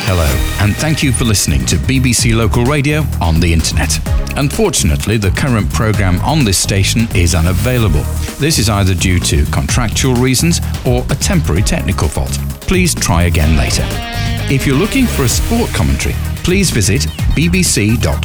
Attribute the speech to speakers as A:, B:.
A: Hello, and thank you for listening to BBC Local Radio on the internet. Unfortunately, the current programme on this station is unavailable. This is either due to contractual reasons or a temporary technical fault. Please try again later. If you're looking for a sport commentary, please visit bbc.co.uk.